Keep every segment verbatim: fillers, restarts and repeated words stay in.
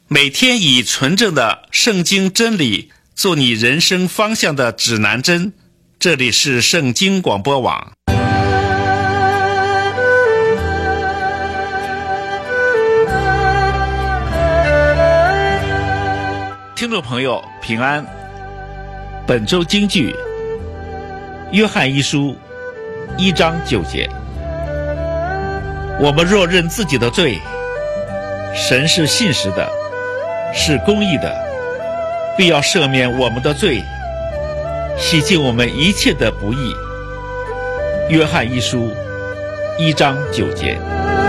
每天以纯正的圣经真理做你人生方向的指南针。这里是圣经广播网。听众朋友平安，本周金句约翰一书一章九节，我们若认自己的罪，神是信实的，是公义的，必要赦免我们的罪，洗净我们一切的不义。约翰一书一章九节。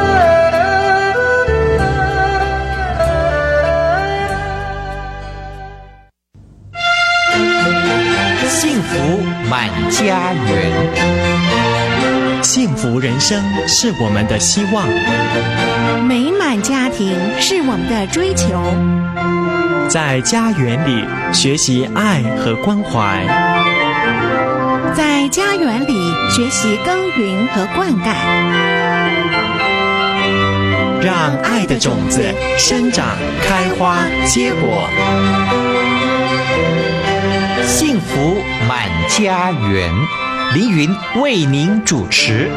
幸福满家园， 幸福人生是我们的希望， 美满家庭是我们的追求。 在家园里学习爱和关怀， 在家园里学习耕耘和灌溉， 让爱的种子生长、开花、结果。 幸福满家园，凌云为您主持。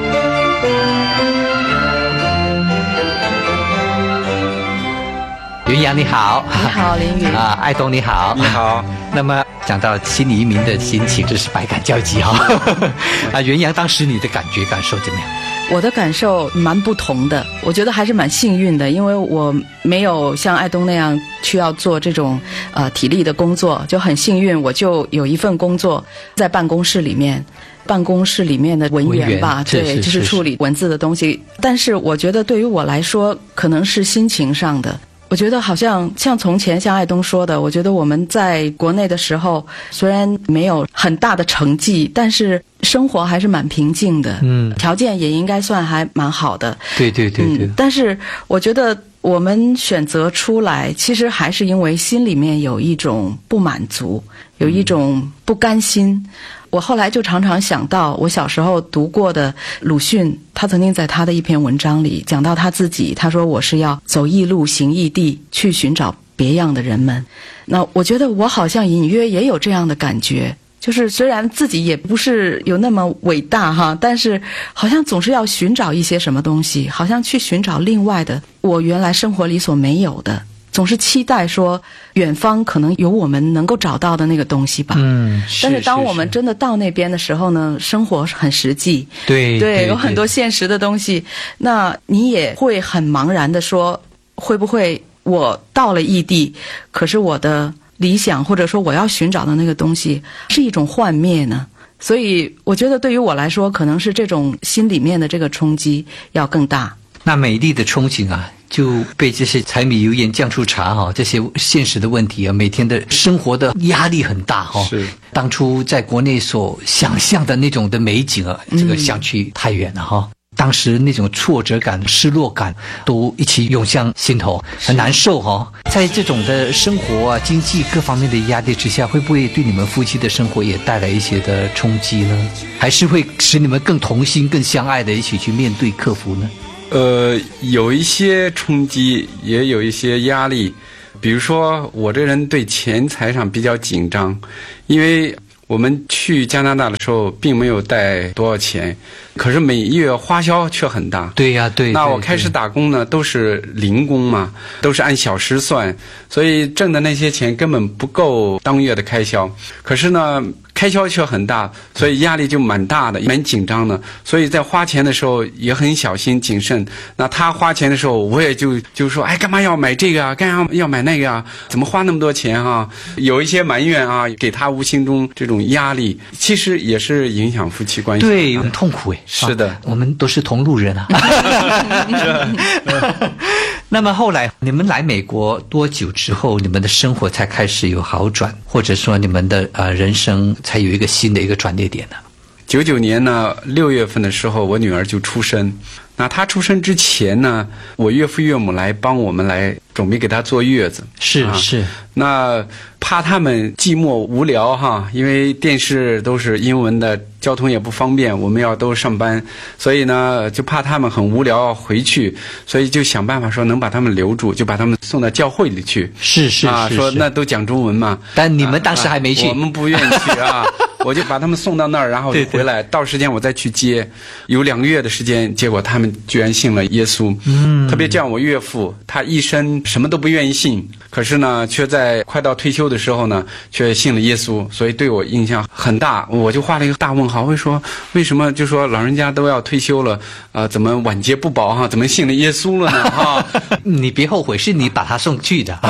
云阳你好。 你好，凌云。 啊，爱东你好。 你好。 那么讲到新移民的心情，真是百感交集哈、哦。啊，云阳当时你的感觉感受怎么样？ 我的感受蛮不同的，我觉得还是蛮幸运的，因为我没有像爱东那样需要做这种呃体力的工作，就很幸运，我就有一份工作在办公室里面，办公室里面的文员吧， 文员对，就是处理文字的东西。但是我觉得对于我来说，可能是心情上的。我觉得好像像从前像爱东说的，我觉得我们在国内的时候虽然没有很大的成绩，但是生活还是蛮平静的，嗯，条件也应该算还蛮好的。 对对对对、 嗯。但是我觉得我们选择出来，其实还是因为心里面有一种不满足，有一种不甘心。我后来就常常想到我小时候读过的鲁迅，他曾经在他的一篇文章里讲到他自己，他说我是要走异路行异地，去寻找别样的人们。那我觉得我好像隐约也有这样的感觉，就是虽然自己也不是有那么伟大哈，但是好像总是要寻找一些什么东西，好像去寻找另外的我原来生活里所没有的，总是期待说远方可能有我们能够找到的那个东西吧。 嗯， 但是当我们真的到那边的时候呢，生活很实际， 对对, 对， 有很多现实的东西，那你也会很茫然的说，会不会我到了异地，可是我的理想或者说我要寻找的那个东西是一种幻灭呢？所以我觉得对于我来说，可能是这种心里面的这个冲击要更大。 那美丽的憧憬啊，就被这些柴米油盐酱醋茶哈、哦，这些现实的问题啊，每天的生活的压力很大哈、哦。 是。 当初在国内所想象的那种的美景啊，这个相去太远了哈、哦。嗯，当时那种挫折感、失落感都一起涌向心头，很难受哈、哦。在这种的生活啊、经济各方面的压力之下，会不会对你们夫妻的生活也带来一些的冲击呢？还是会使你们更同心、更相爱的一起去面对、克服呢？ 呃，有一些冲击，也有一些压力。比如说，我这人对钱财上比较紧张，因为我们去加拿大的时候并没有带多少钱，可是每月花销却很大。 对呀、啊，对。 那我开始打工呢，都是零工嘛，都是按小时算，所以挣的那些钱根本不够当月的开销。可是呢，开销却很大，所以压力就蛮大的，蛮紧张的。所以在花钱的时候也很小心谨慎。那他花钱的时候，我也就就说，哎，干嘛要买这个啊？干嘛要买那个啊？怎么花那么多钱啊？有一些埋怨啊，给他无形中这种压力，其实也是影响夫妻关系。 对，很痛苦哎。 是的、 啊，我们都是同路人啊。那么后来你们来美国多久之后，你们的生活才开始有好转，或者说你们的呃人生才有一个新的一个转捩点呢？ 九九年呢，六月份的时候，我女儿就出生。那她出生之前呢，我岳父岳母来帮我们来准备给她坐月子。 是、啊、是。 那怕他们寂寞无聊哈，因为电视都是英文的交通也不方便，我们要都上班，所以呢就怕他们很无聊回去，所以就想办法说能把他们留住，就把他们送到教会里去。 是是啊， 是是说那都讲中文嘛。 但你们当时还没去， 啊啊、我们不愿意去啊。我就把他们送到那儿，然后回来，到时间我再去接。有两个月的时间，结果他们居然信了耶稣。嗯，特别像我岳父，他一生什么都不愿意信，可是呢，却在快到退休的时候呢，却信了耶稣，所以对我印象很大。我就画了一个大问号，会说为什么就说老人家都要退休了，呃，怎么晚节不保哈、啊？怎么信了耶稣了呢？哈、啊， 你别后悔，是你把他送去的。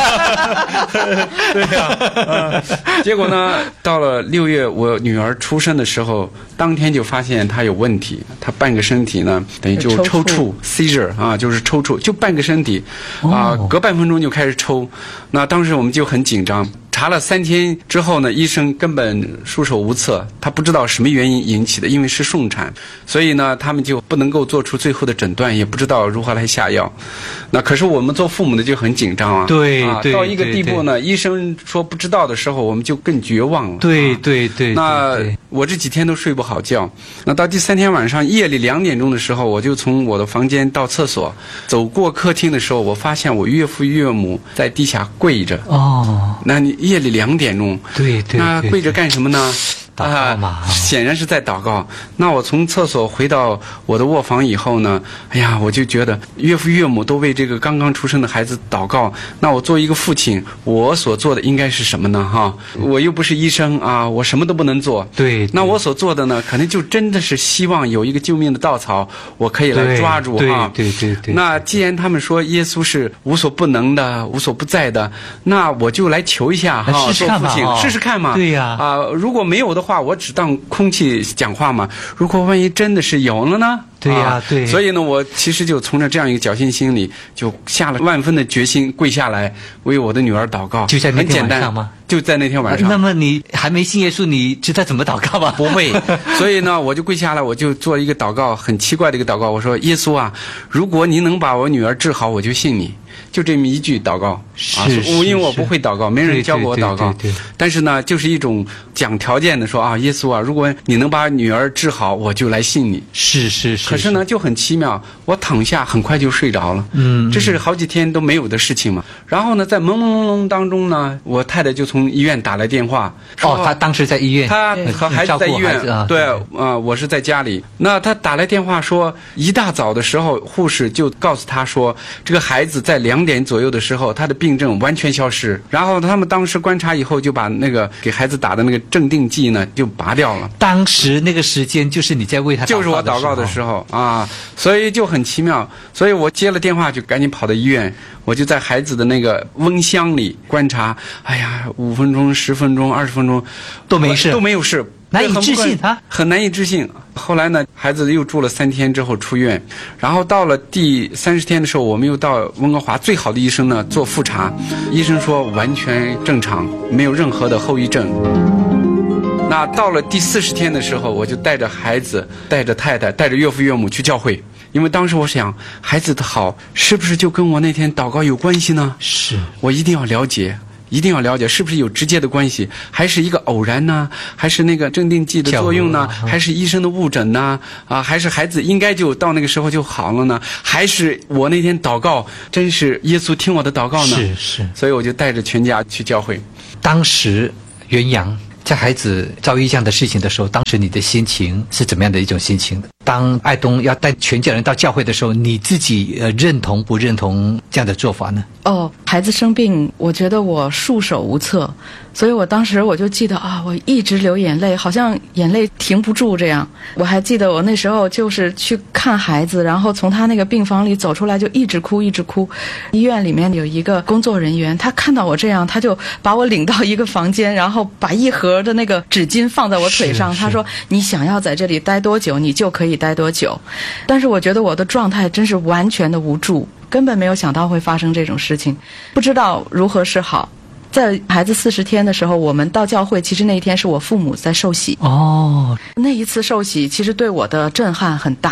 对呀、啊呃，结果呢，到了六月。我女儿出生的时候，当天就发现她有问题，她半个身体呢，等于就抽搐 seizure 啊，就是抽搐，就半个身体啊、呃，隔半分钟就开始抽。那当时我们就很紧张。查了三天之后呢，医生根本束手无策，他不知道什么原因引起的，因为是顺产，所以呢，他们就不能够做出最后的诊断，也不知道如何来下药。那可是我们做父母的就很紧张啊， 对啊， 对， 到一个地步呢，医生说不知道的时候，我们就更绝望了。 对对对， 那我这几天都睡不好觉。那到第三天晚上夜里两点钟的时候，我就从我的房间到厕所，走过客厅的时候，我发现我岳父岳母在地下跪着。 哦， 那你夜里两点钟， 对对， 那跪着干什么呢？ 祷告嘛、 啊，显然是在祷告。那我从厕所回到我的卧房以后呢，哎呀，我就觉得岳父岳母都为这个刚刚出生的孩子祷告。那我作为一个父亲，我所做的应该是什么呢？哈，我又不是医生啊，我什么都不能做。 对， 那我所做的呢，可能就真的是希望有一个救命的稻草，我可以来抓住哈。 对对 对, 对, 对。 那既然他们说耶稣是无所不能的、无所不在的，那我就来求一下哈， 试试看嘛， 做父亲试试看嘛。 对呀。 啊，如果没有的话，我只当空气讲话嘛。如果万一真的是有了呢？ 对呀、 啊， 对。 所以呢，我其实就从着这样一个侥幸心理，就下了万分的决心，跪下来为我的女儿祷告。 就在那天晚上吗？ 就在那天晚上。 那么你还没信耶稣，你知道怎么祷告吗？ 不会。所以呢，我就跪下来，我就做一个祷告，很奇怪的一个祷告。我说：耶稣啊，如果你能把我女儿治好，我就信你。就这么一句祷告。 是。 啊、因为我不会祷告，没人教过我祷告。 对对对对对。 但是呢，就是一种讲条件的说啊，耶稣啊，如果你能把女儿治好，我就来信你。 是是是。 可是呢，就很奇妙，我躺下很快就睡着了。 嗯。 这是好几天都没有的事情嘛。然后呢，在朦朦胧胧当中呢，我太太就从医院打来电话。 哦，她当时在医院。 她和孩子在医院。 啊、 对，啊、呃，我是在家里。那她打来电话说，一大早的时候，护士就告诉她说，这个孩子在两点左右的时候，他的病症完全消失。然后他们当时观察以后，就把那个给孩子打的那个镇定剂呢，就拔掉了。 当时那个时间就是你在为他祷告的时候， 就是我祷告的时候啊，所以就很奇妙。所以我接了电话就赶紧跑到医院，我就在孩子的那个温箱里观察。哎呀，五分钟、十分钟、二十分钟都没事， 都没有事。 难以置信啊， 很难以置信。后来呢，孩子又住了三天之后出院，然后到了第三十天的时候，我们又到温哥华最好的医生呢做复查，医生说完全正常，没有任何的后遗症。那到了第四十天的时候，我就带着孩子、带着太太、带着岳父岳母去教会，因为当时我想，孩子的好是不是就跟我那天祷告有关系呢？ 是， 我一定要了解。一定要了解是不是有直接的关系，还是一个偶然呢？还是那个镇定剂的作用呢？还是医生的误诊呢？啊，还是孩子应该就到那个时候就好了呢？还是我那天祷告真是耶稣听我的祷告呢？ 是是， 所以我就带着全家去教会。 当时元阳在孩子遭遇这样的事情的时候，当时你的心情是怎么样的一种心情？当爱东要带全家人到教会的时候，你自己呃认同不认同这样的做法呢？ 哦，孩子生病，我觉得我束手无策，所以我当时我就记得啊，我一直流眼泪，好像眼泪停不住这样。我还记得我那时候就是去看孩子，然后从他那个病房里走出来就一直哭一直哭。医院里面有一个工作人员，他看到我这样，他就把我领到一个房间，然后把一盒的那个纸巾放在我腿上，他说你想要在这里待多久你就可以待多久。但是我觉得我的状态真是完全的无助，根本没有想到会发生这种事情，不知道如何是好。在孩子四十天的时候，我们到教会，其实那一天是我父母在受洗。 哦， 那一次受洗其实对我的震撼很大。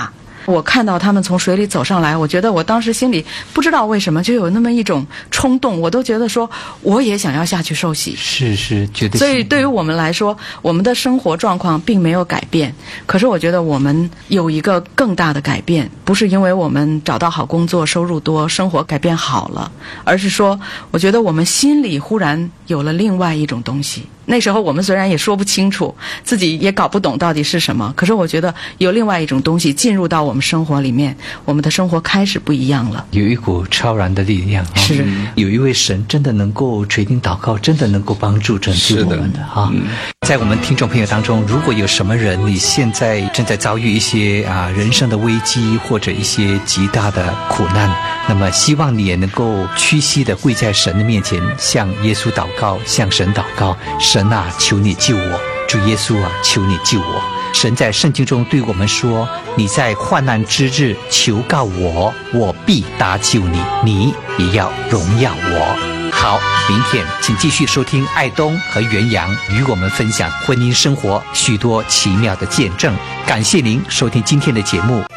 我看到他们从水里走上来，我觉得我当时心里不知道为什么就有那么一种冲动，我都觉得说我也想要下去受洗。 是是，觉得。 所以对于我们来说，我们的生活状况并没有改变，可是我觉得我们有一个更大的改变，不是因为我们找到好工作、收入多、生活改变好了，而是说我觉得我们心里忽然有了另外一种东西。那时候我们虽然也说不清楚，自己也搞不懂到底是什么，可是我觉得有另外一种东西进入到我们生活里面，我们的生活开始不一样了。 有一股超然的力量， 是有一位神真的能够垂听祷告，真的能够帮助拯救我们的哈。在我们听众朋友当中，如果有什么人你现在正在遭遇一些啊人生的危机或者一些极大的苦难，那么希望你也能够屈膝的跪在神的面前，向耶稣祷告，向神祷告。神啊，求你救我！主耶稣啊，求你救我！神在圣经中对我们说，你在患难之日求告我，我必搭救你，你也要荣耀我。好，明天请继续收听爱东和元阳与我们分享婚姻生活许多奇妙的见证。感谢您收听今天的节目。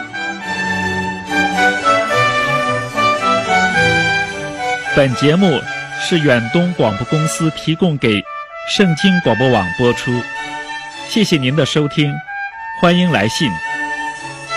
本节目是远东广播公司提供给圣经广播网播出，谢谢您的收听，欢迎来信。